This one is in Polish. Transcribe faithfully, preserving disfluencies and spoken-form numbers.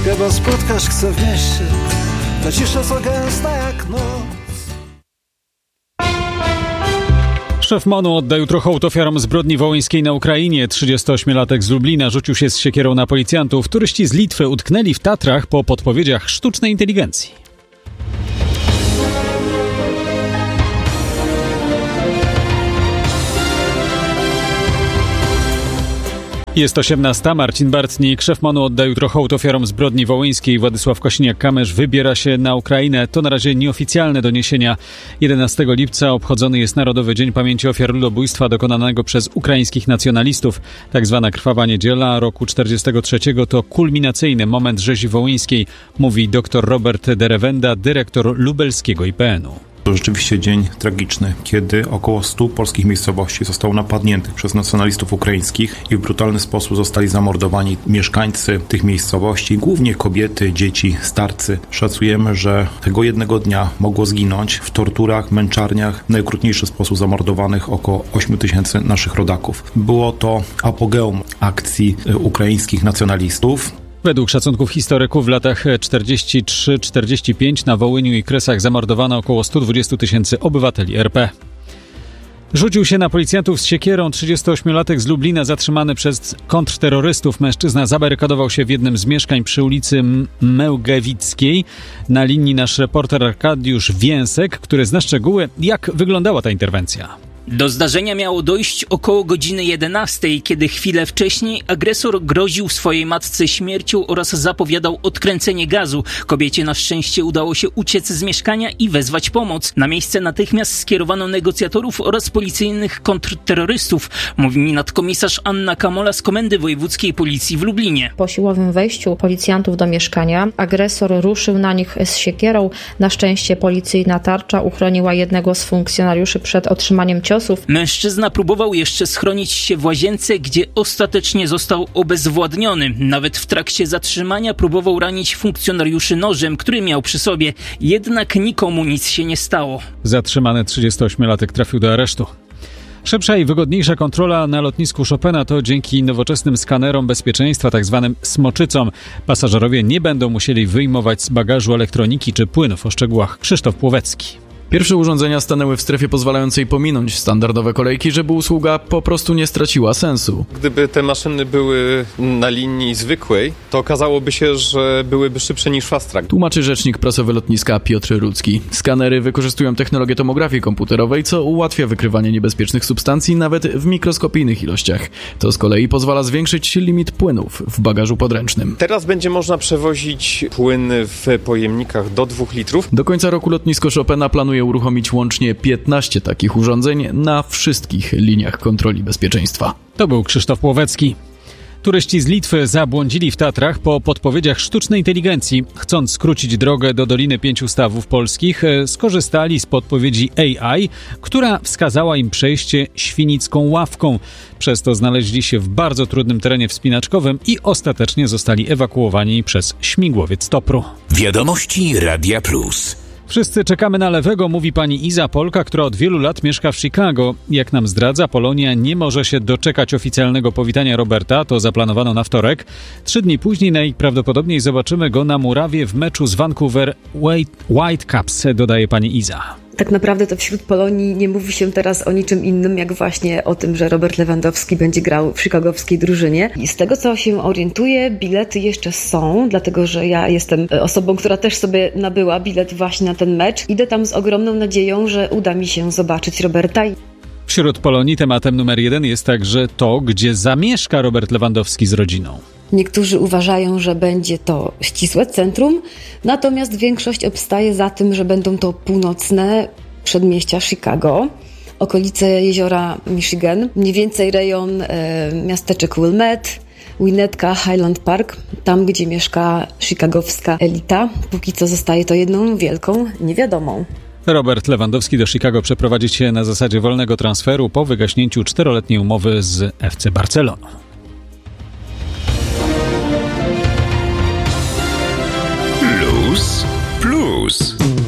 Chyba spotkać chcę w mieście, ta cisza co gęsta jak noc. Szef M O N-u odda jutro hołd ofiarom zbrodni wołyńskiej na Ukrainie. trzydziestoośmiolatek z Lublina rzucił się z siekierą na policjantów. Turyści z Litwy utknęli w Tatrach po podpowiedziach sztucznej inteligencji. Jest osiemnasta. Marcin Bartnik. Szef M O N-u odda jutro hołd ofiarom zbrodni wołyńskiej. Władysław Kosiniak-Kamysz wybiera się na Ukrainę. To na razie nieoficjalne doniesienia. jedenastego lipca obchodzony jest Narodowy Dzień Pamięci Ofiar Ludobójstwa dokonanego przez ukraińskich nacjonalistów. Tak zwana Krwawa Niedziela roku czterdziestego trzeciego to kulminacyjny moment rzezi wołyńskiej, mówi dr Robert Derewenda, dyrektor lubelskiego I P N u. To rzeczywiście dzień tragiczny, kiedy około stu polskich miejscowości zostało napadniętych przez nacjonalistów ukraińskich i w brutalny sposób zostali zamordowani mieszkańcy tych miejscowości, głównie kobiety, dzieci, starcy. Szacujemy, że tego jednego dnia mogło zginąć w torturach, męczarniach, w najokrutniejszy sposób zamordowanych około ośmiu tysięcy naszych rodaków. Było to apogeum akcji ukraińskich nacjonalistów. Według szacunków historyków w latach czterdziestym trzecim czterdziestym piątym na Wołyniu i Kresach zamordowano około stu dwudziestu tysięcy obywateli R P. Rzucił się na policjantów z siekierą. trzydziestoośmiolatek z Lublina zatrzymany przez kontrterrorystów. Mężczyzna zabarykadował się w jednym z mieszkań przy ulicy Mełgewickiej. Na linii nasz reporter Arkadiusz Więsek, który zna szczegóły, jak wyglądała ta interwencja. Do zdarzenia miało dojść około godziny jedenastej, kiedy chwilę wcześniej agresor groził swojej matce śmiercią oraz zapowiadał odkręcenie gazu. Kobiecie na szczęście udało się uciec z mieszkania i wezwać pomoc. Na miejsce natychmiast skierowano negocjatorów oraz policyjnych kontrterrorystów, mówi mi nadkomisarz Anna Kamola z Komendy Wojewódzkiej Policji w Lublinie. Po siłowym wejściu policjantów do mieszkania agresor ruszył na nich z siekierą. Na szczęście policyjna tarcza uchroniła jednego z funkcjonariuszy przed otrzymaniem ciosu. Mężczyzna próbował jeszcze schronić się w łazience, gdzie ostatecznie został obezwładniony. Nawet w trakcie zatrzymania próbował ranić funkcjonariuszy nożem, który miał przy sobie. Jednak nikomu nic się nie stało. Zatrzymany trzydziestoośmiolatek trafił do aresztu. Szybsza i wygodniejsza kontrola na lotnisku Chopina to dzięki nowoczesnym skanerom bezpieczeństwa, tzw. smoczycom. Pasażerowie nie będą musieli wyjmować z bagażu elektroniki czy płynów. O szczegółach Krzysztof Płowecki. Pierwsze urządzenia stanęły w strefie pozwalającej pominąć standardowe kolejki, żeby usługa po prostu nie straciła sensu. Gdyby te maszyny były na linii zwykłej, to okazałoby się, że byłyby szybsze niż fast track. Tłumaczy rzecznik prasowy lotniska Piotr Rudzki. Skanery wykorzystują technologię tomografii komputerowej, co ułatwia wykrywanie niebezpiecznych substancji nawet w mikroskopijnych ilościach. To z kolei pozwala zwiększyć limit płynów w bagażu podręcznym. Teraz będzie można przewozić płyny w pojemnikach do dwóch litrów. Do końca roku lotnisko Chopina planuje uruchomić łącznie piętnaście takich urządzeń na wszystkich liniach kontroli bezpieczeństwa. To był Krzysztof Płowecki. Turyści z Litwy zabłądzili w Tatrach po podpowiedziach sztucznej inteligencji. Chcąc skrócić drogę do Doliny Pięciu Stawów Polskich, skorzystali z podpowiedzi A I, która wskazała im przejście Świnicką Ławką. Przez to znaleźli się w bardzo trudnym terenie wspinaczkowym i ostatecznie zostali ewakuowani przez śmigłowiec Topru. Wiadomości Radia Plus. Wszyscy czekamy na lewego, mówi pani Iza, Polka, która od wielu lat mieszka w Chicago. Jak nam zdradza, Polonia nie może się doczekać oficjalnego powitania Roberta, to zaplanowano na wtorek. Trzy dni później najprawdopodobniej zobaczymy go na murawie w meczu z Vancouver Whitecaps, dodaje pani Iza. Tak naprawdę to wśród Polonii nie mówi się teraz o niczym innym, jak właśnie o tym, że Robert Lewandowski będzie grał w chicagowskiej drużynie. I z tego, co się orientuję, bilety jeszcze są, dlatego że ja jestem osobą, która też sobie nabyła bilet właśnie na ten mecz. Idę tam z ogromną nadzieją, że uda mi się zobaczyć Roberta. Wśród Polonii tematem numer jeden jest także to, gdzie zamieszka Robert Lewandowski z rodziną. Niektórzy uważają, że będzie to ścisłe centrum, natomiast większość obstaje za tym, że będą to północne przedmieścia Chicago, okolice jeziora Michigan, mniej więcej rejon e, miasteczek Wilmette, Winnetka, Highland Park, tam gdzie mieszka chicagowska elita. Póki co zostaje to jedną wielką niewiadomą. Robert Lewandowski do Chicago przeprowadzić się na zasadzie wolnego transferu po wygaśnięciu czteroletniej umowy z F C Barceloną. Plus, plus.